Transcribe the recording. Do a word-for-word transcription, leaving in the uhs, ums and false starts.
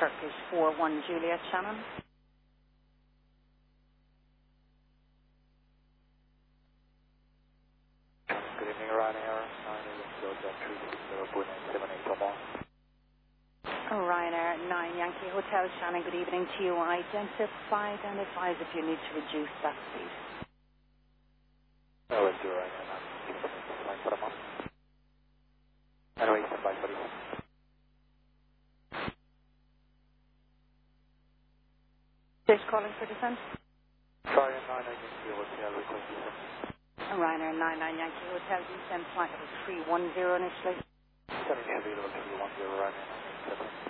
Turkish four one Juliet Shannon. Good evening, Ryanair. nine Delta three six zero four nine seven eight Oman. Ryanair nine Yankee Hotel Shannon, good evening to you. Identify and advise if you need to reduce that speed. Oh, it's Ryanair nine Flight for a month. Anyway, stand by for you. Fish calling for descent. Ryanair nine Yankee Hotel request descent. Ryanair nine nine Yankee Hotel descent flight level three one zero initially. Seven available three one zero Ryanair nine seven.